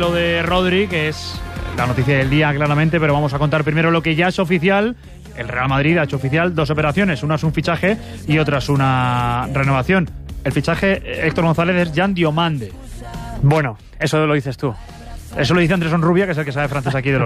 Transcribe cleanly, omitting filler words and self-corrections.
Lo de Rodri, que es la noticia del día claramente, pero vamos a contar primero lo que ya es oficial. El Real Madrid ha hecho oficial 2 operaciones, una es un fichaje y otra es una renovación. El fichaje, Héctor González, es Jan Diomande. Bueno, eso lo dices tú. Eso lo dice Andrés Onrubia, que es el que sabe francés aquí de los